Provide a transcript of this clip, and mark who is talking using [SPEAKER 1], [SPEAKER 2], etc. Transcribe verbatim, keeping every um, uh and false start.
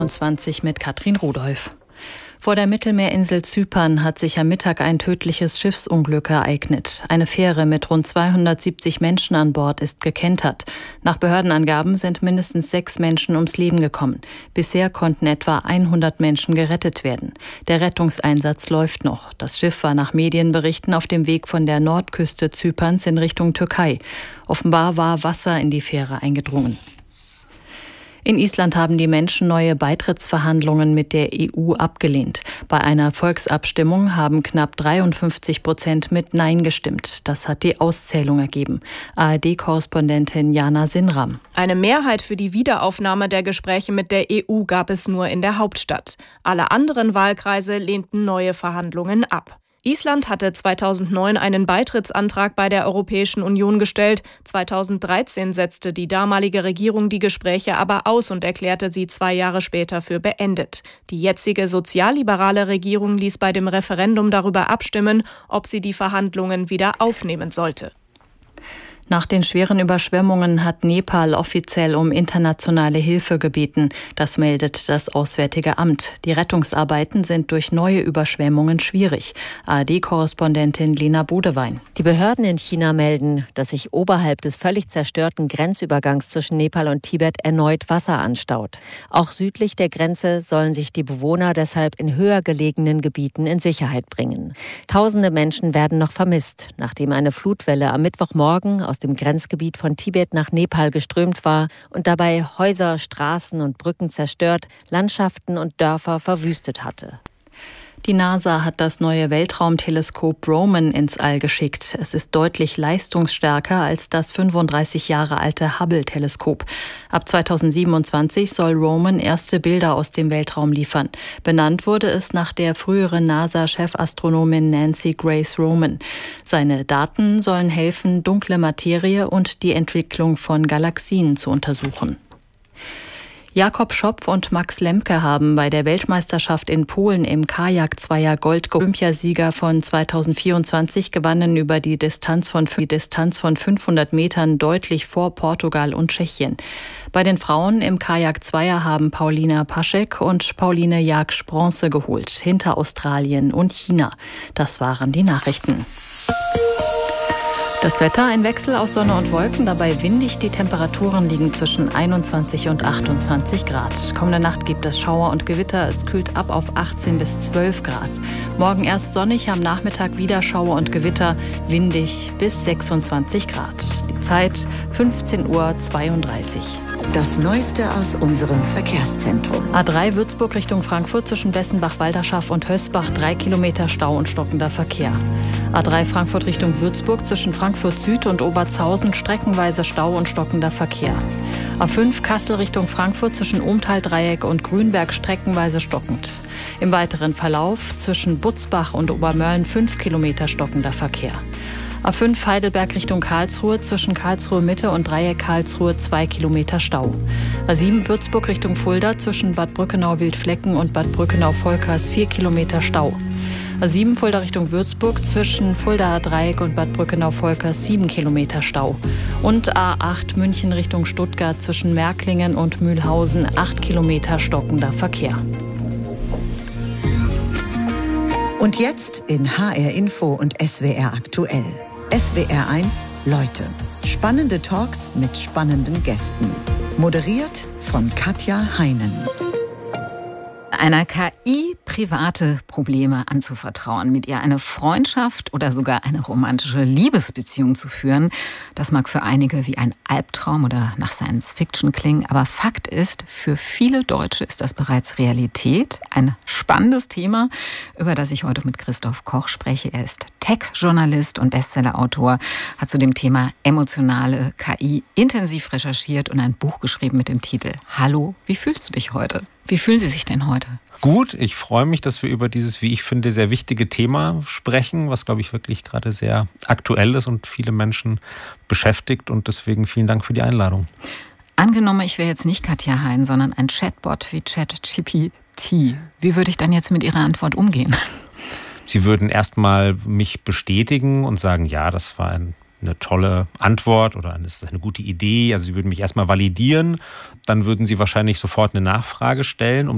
[SPEAKER 1] zwanzig mit Katrin Rudolph. Vor der Mittelmeerinsel Zypern hat sich am Mittag ein tödliches Schiffsunglück ereignet. Eine Fähre mit rund zweihundertsiebzig Menschen an Bord ist gekentert. Nach Behördenangaben sind mindestens sechs Menschen ums Leben gekommen. Bisher konnten etwa hundert Menschen gerettet werden. Der Rettungseinsatz läuft noch. Das Schiff war nach Medienberichten auf dem Weg von der Nordküste Zyperns in Richtung Türkei. Offenbar war Wasser in die Fähre eingedrungen. In Island haben die Menschen neue Beitrittsverhandlungen mit der E U abgelehnt. Bei einer Volksabstimmung haben knapp dreiundfünfzig Prozent mit Nein gestimmt. Das hat die Auszählung ergeben. A R D-Korrespondentin Jana Sinram.
[SPEAKER 2] Eine Mehrheit für die Wiederaufnahme der Gespräche mit der E U gab es nur in der Hauptstadt. Alle anderen Wahlkreise lehnten neue Verhandlungen ab. Island hatte zweitausendneun einen Beitrittsantrag bei der Europäischen Union gestellt. zweitausenddreizehn setzte die damalige Regierung die Gespräche aber aus und erklärte sie zwei Jahre später für beendet. Die jetzige sozialliberale Regierung ließ bei dem Referendum darüber abstimmen, ob sie die Verhandlungen wieder aufnehmen sollte.
[SPEAKER 1] Nach den schweren Überschwemmungen hat Nepal offiziell um internationale Hilfe gebeten. Das meldet das Auswärtige Amt. Die Rettungsarbeiten sind durch neue Überschwemmungen schwierig. A R D-Korrespondentin Lena Bodewein.
[SPEAKER 3] Die Behörden in China melden, dass sich oberhalb des völlig zerstörten Grenzübergangs zwischen Nepal und Tibet erneut Wasser anstaut. Auch südlich der Grenze sollen sich die Bewohner deshalb in höher gelegenen Gebieten in Sicherheit bringen. Tausende Menschen werden noch vermisst, nachdem eine Flutwelle am Mittwochmorgen aus dem Grenzgebiet von Tibet nach Nepal geströmt war und dabei Häuser, Straßen und Brücken zerstört, Landschaften und Dörfer verwüstet hatte.
[SPEAKER 1] Die NASA hat das neue Weltraumteleskop Roman ins All geschickt. Es ist deutlich leistungsstärker als das fünfunddreißig Jahre alte Hubble-Teleskop. Ab zweitausendsiebenundzwanzig soll Roman erste Bilder aus dem Weltraum liefern. Benannt wurde es nach der früheren NASA-Chefastronomin Nancy Grace Roman. Seine Daten sollen helfen, dunkle Materie und die Entwicklung von Galaxien zu untersuchen. Jakob Schopf und Max Lemke haben bei der Weltmeisterschaft in Polen im Kajak-Zweier Gold Olympiasieger von zweitausendvierundzwanzig gewannen über die Distanz von, die Distanz von fünfhundert Metern deutlich vor Portugal und Tschechien. Bei den Frauen im Kajak-Zweier haben Paulina Paschek und Pauline Jaksch Bronze geholt, hinter Australien und China. Das waren die Nachrichten. Das Wetter, ein Wechsel aus Sonne und Wolken, dabei windig. Die Temperaturen liegen zwischen einundzwanzig und achtundzwanzig Grad. Kommende Nacht gibt es Schauer und Gewitter. Es kühlt ab auf achtzehn bis zwölf Grad. Morgen erst sonnig, am Nachmittag wieder Schauer und Gewitter, windig bis sechsundzwanzig Grad. Die Zeit fünfzehn Uhr zweiunddreißig.
[SPEAKER 4] Das Neueste aus unserem Verkehrszentrum.
[SPEAKER 1] A drei Würzburg Richtung Frankfurt zwischen Bessenbach-Walderschaft und Hösbach, drei Kilometer Stau und stockender Verkehr. A drei Frankfurt Richtung Würzburg zwischen Frankfurt Süd und Oberzhausen, streckenweise Stau und stockender Verkehr. A fünf Kassel Richtung Frankfurt zwischen Ohmtal-Dreieck und Grünberg, streckenweise stockend. Im weiteren Verlauf zwischen Butzbach und Obermölln fünf Kilometer stockender Verkehr. A fünf Heidelberg Richtung Karlsruhe zwischen Karlsruhe Mitte und Dreieck Karlsruhe zwei Kilometer Stau. A sieben Würzburg Richtung Fulda zwischen Bad Brückenau-Wildflecken und Bad Brückenau-Volkers vier Kilometer Stau. A sieben Fulda Richtung Würzburg zwischen Fulda Dreieck und Bad Brückenau-Volkers sieben Kilometer Stau. Und A acht München Richtung Stuttgart zwischen Märklingen und Mühlhausen acht Kilometer stockender Verkehr.
[SPEAKER 4] Und jetzt in H R Info und S W R aktuell. S W R eins Leute. Spannende Talks mit spannenden Gästen. Moderiert von Katja Heinen.
[SPEAKER 5] Einer K I private Probleme anzuvertrauen, mit ihr eine Freundschaft oder sogar eine romantische Liebesbeziehung zu führen, das mag für einige wie ein Albtraum oder nach Science Fiction klingen, aber Fakt ist, für viele Deutsche ist das bereits Realität. Ein spannendes Thema, über das ich heute mit Christoph Koch spreche. Er ist Tech-Journalist und Bestsellerautor, hat zu dem Thema emotionale K I intensiv recherchiert und ein Buch geschrieben mit dem Titel Hallo, wie fühlst du dich heute? Wie fühlen Sie sich denn heute?
[SPEAKER 6] Gut, ich freue mich, dass wir über dieses, wie ich finde, sehr wichtige Thema sprechen, was, glaube ich, wirklich gerade sehr aktuell ist und viele Menschen beschäftigt. Und deswegen vielen Dank für die Einladung.
[SPEAKER 5] Angenommen, ich wäre jetzt nicht Katja Hein, sondern ein Chatbot wie ChatGPT. Wie würde ich dann jetzt mit Ihrer Antwort umgehen?
[SPEAKER 6] Sie würden erstmal mich bestätigen und sagen, ja, das war ein eine tolle Antwort oder eine, eine gute Idee. Also Sie würden mich erstmal validieren, dann würden Sie wahrscheinlich sofort eine Nachfrage stellen, um